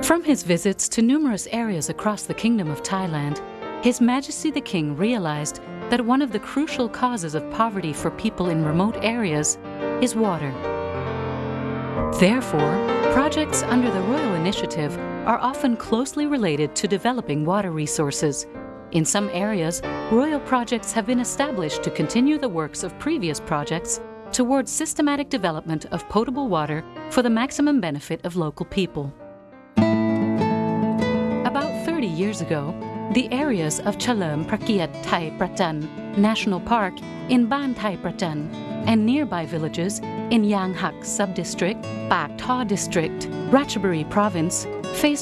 From his visits to numerous areas across the Kingdom of Thailand, His Majesty the King realized that one of the crucial causes of poverty for people in remote areas is water. Therefore, projects under the Royal Initiative are often closely related to developing water resources. In some areas, royal projects have been established to continue the works of previous projects towards systematic development of potable water for the maximum benefit of local people. About 30 years ago, the areas of Chalerm Prakiat Thai Prajan National Park in Ban Thai Prajan and nearby villages in Yang Hak Sub-District, Pak Thaw District, Ratchaburi Province faced